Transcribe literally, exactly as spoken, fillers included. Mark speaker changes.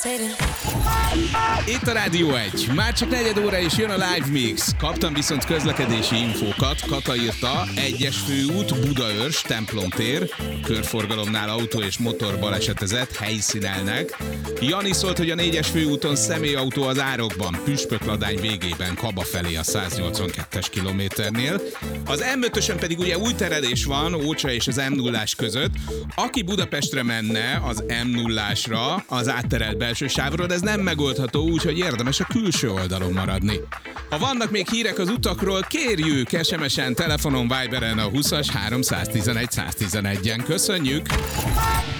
Speaker 1: Itt a Rádió egy. Már csak negyed óra és jön a Live Mix. Kaptam viszont közlekedési infókat. Kata írta, egyes főút, Budaörs, Templom tér, körforgalomnál autó és motor balesetezett, helyszínelnek. Jani szólt, hogy a négyes főúton személyautó az árokban, Püspökladány végében, Kaba felé a száznyolcvankettes kilométernél. Az em ötösen pedig ugye új terelés van, Ócsa és az em nullás között. Aki Budapestre menne az em nullásra, az átterelt belső sávról, de ez nem megoldható, úgyhogy érdemes a külső oldalon maradni. Ha vannak még hírek az utakról, kérjük es em es-en, telefonon, Viberen a húszas háromszáztizenegy száztizenegyen. Köszönjük!